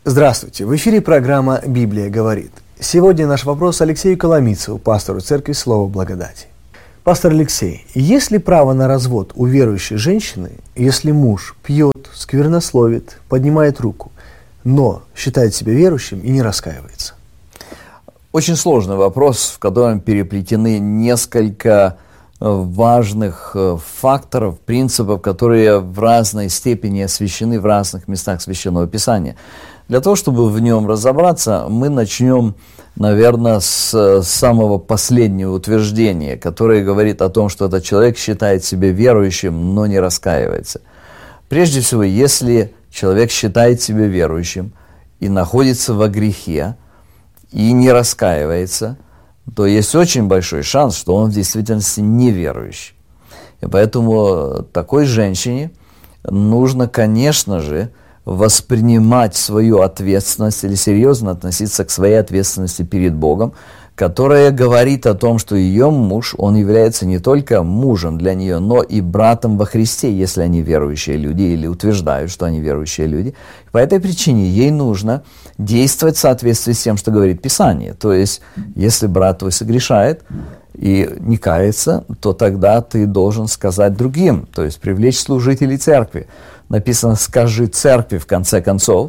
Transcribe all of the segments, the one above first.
Здравствуйте! В эфире программа «Библия говорит». Сегодня наш вопрос Алексею Коломийцеву, пастору Церкви Слова Благодати. Пастор Алексей, есть ли право на развод у верующей женщины, если муж пьет, сквернословит, поднимает руку, но считает себя верующим и не раскаивается? Очень сложный вопрос, в котором переплетены несколько важных факторов, принципов, которые в разной степени освящены в разных местах Священного Писания. Для того, чтобы в нем разобраться, мы начнем, наверное, с самого последнего утверждения, которое говорит о том, что этот человек считает себя верующим, но не раскаивается. Прежде всего, если человек считает себя верующим и находится во грехе, и не раскаивается, то есть очень большой шанс, что он в действительности неверующий. И поэтому такой женщине нужно, конечно же, воспринимать свою ответственность или серьезно относиться к своей ответственности перед Богом, которая говорит о том, что ее муж, он является не только мужем для нее, но и братом во Христе, если они верующие люди или утверждают, что они верующие люди. По этой причине ей нужно действовать в соответствии с тем, что говорит Писание. То есть, если брат твой согрешает и не кается, то тогда ты должен сказать другим, то есть привлечь служителей церкви. Написано «скажи церкви» в конце концов,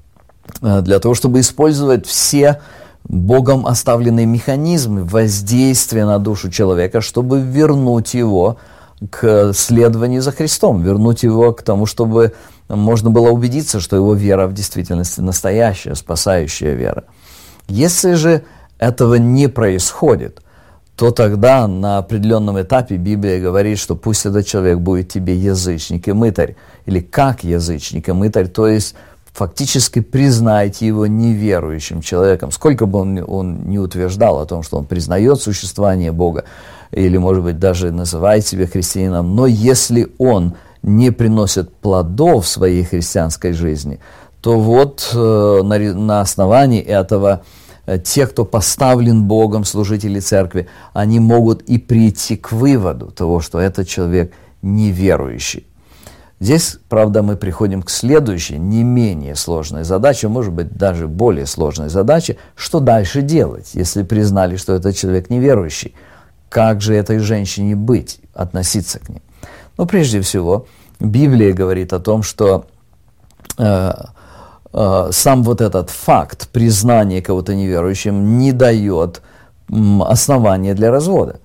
для того, чтобы использовать все Богом оставленные механизмы воздействия на душу человека, чтобы вернуть его к следованию за Христом, вернуть его к тому, чтобы можно было убедиться, что его вера в действительности настоящая, спасающая вера. Если же этого не происходит, то тогда на определенном этапе Библия говорит, что пусть этот человек будет тебе язычник и мытарь, или как язычник и мытарь, то есть фактически признайте его неверующим человеком. Сколько бы он не утверждал о том, что он признает существование Бога, или, может быть, даже называет себя христианином, но если он не приносит плодов в своей христианской жизни, то вот на основании этого те, кто поставлен Богом, служители церкви, они могут и прийти к выводу того, что этот человек неверующий. Здесь, правда, мы приходим к следующей, не менее сложной задаче, может быть, даже более сложной задаче, что дальше делать, если признали, что этот человек неверующий. Как же этой женщине быть, относиться к ней? Ну, прежде всего, Библия говорит о том, что сам вот этот факт признания кого-то неверующим не дает основания для развода.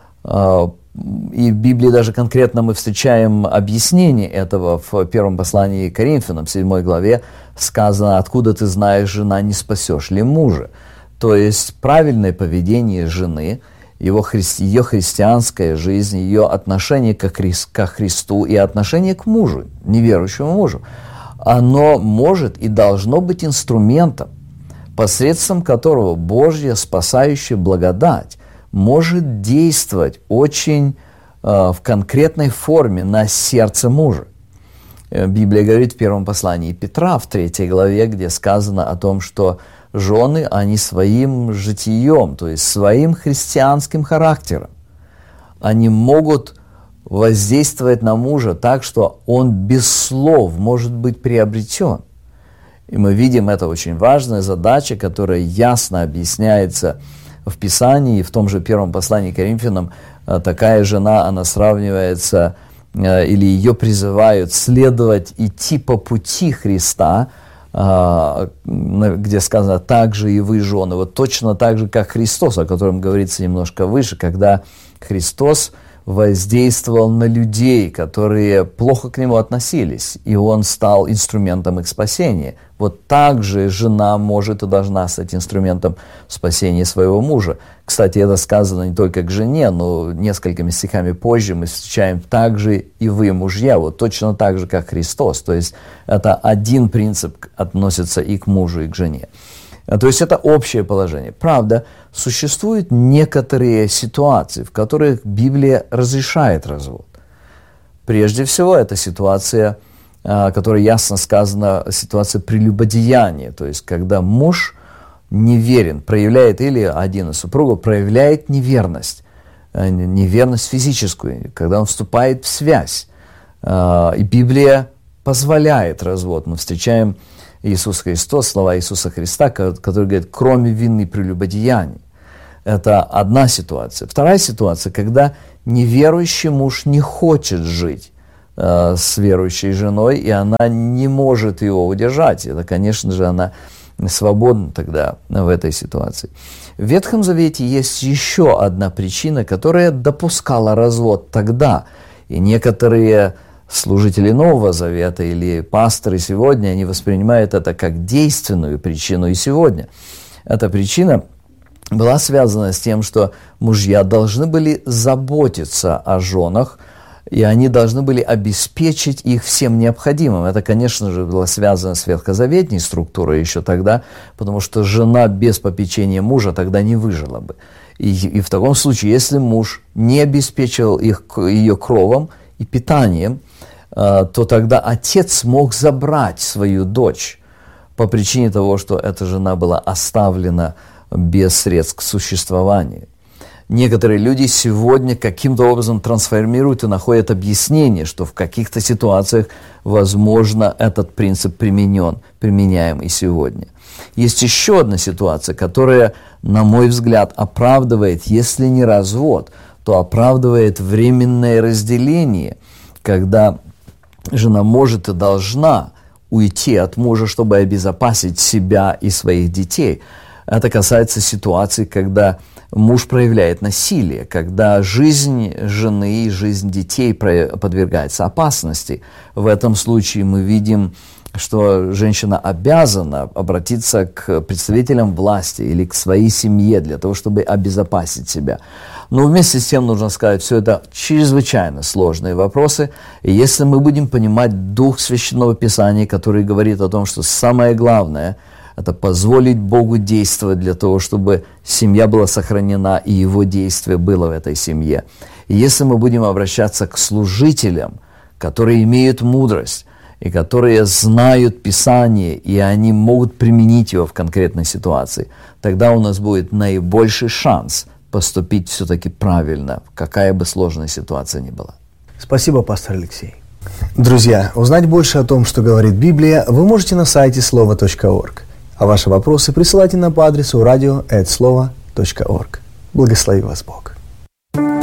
И в Библии даже конкретно мы встречаем объяснение этого в первом послании к Коринфянам, 7 главе, сказано: «Откуда ты знаешь, жена, не спасешь ли мужа?» То есть правильное поведение жены, ее христианская жизнь, ее отношение ко Христу и отношение к мужу, неверующему мужу, оно может и должно быть инструментом, посредством которого Божья спасающая благодать может действовать очень в конкретной форме на сердце мужа. Библия говорит в первом послании Петра, в 3 главе, где сказано о том, что жены, они своим житием, то есть своим христианским характером, они могут воздействовать на мужа так, что он без слов может быть приобретен. И мы видим, это очень важная задача, которая ясно объясняется в Писании, в том же первом послании к Коринфянам. Такая жена, она сравнивается, или ее призывают следовать, идти по пути Христа, где сказано: «Так же и вы, жены». Вот точно так же, как Христос, о котором говорится немножко выше, когда Христос воздействовал на людей, которые плохо к нему относились, и он стал инструментом их спасения. Вот так же жена может и должна стать инструментом спасения своего мужа. Кстати, это сказано не только к жене, но несколькими стихами позже мы встречаем: «Так же и вы, мужья», вот точно так же, как Христос. То есть это один принцип относится и к мужу, и к жене. То есть это общее положение. Правда, существуют некоторые ситуации, в которых Библия разрешает развод. Прежде всего, это ситуация, которая ясно сказана, ситуация прелюбодеяния, то есть когда муж неверен, проявляет, или один из супругов проявляет неверность физическую, когда он вступает в связь. И Библия позволяет развод. Мы встречаем Иисус Христос, слова Иисуса Христа, который говорит: кроме вины прелюбодеяний. Это одна ситуация. Вторая ситуация, когда неверующий муж не хочет жить с верующей женой, и она не может его удержать. Это, конечно же, она свободна тогда в этой ситуации. В Ветхом Завете есть еще одна причина, которая допускала развод тогда. И некоторые служители Нового Завета или пасторы сегодня, они воспринимают это как действенную причину и сегодня. Эта причина была связана с тем, что мужья должны были заботиться о женах, и они должны были обеспечить их всем необходимым. Это, конечно же, было связано с ветхозаветной структурой еще тогда, потому что жена без попечения мужа тогда не выжила бы. И в таком случае, если муж не обеспечивал ее кровом и питанием, то тогда отец мог забрать свою дочь по причине того, что эта жена была оставлена без средств к существованию. Некоторые люди сегодня каким-то образом трансформируют и находят объяснение, что в каких-то ситуациях, возможно, этот принцип применяем и сегодня. Есть еще одна ситуация, которая, на мой взгляд, оправдывает, если не развод, то оправдывает временное разделение, когда жена может и должна уйти от мужа, чтобы обезопасить себя и своих детей. Это касается ситуации, когда муж проявляет насилие, когда жизнь жены и жизнь детей подвергается опасности. В этом случае мы видим, что женщина обязана обратиться к представителям власти или к своей семье для того, чтобы обезопасить себя. Но вместе с тем нужно сказать, все это чрезвычайно сложные вопросы. И если мы будем понимать дух Священного Писания, который говорит о том, что самое главное – это позволить Богу действовать для того, чтобы семья была сохранена и Его действие было в этой семье. И если мы будем обращаться к служителям, которые имеют мудрость, и которые знают Писание, и они могут применить его в конкретной ситуации, тогда у нас будет наибольший шанс поступить все-таки правильно, какая бы сложная ситуация ни была. Спасибо, пастор Алексей. Друзья, узнать больше о том, что говорит Библия, вы можете на сайте слово.орг. А ваши вопросы присылайте нам по адресу radio@slovo.org. Благослови вас Бог.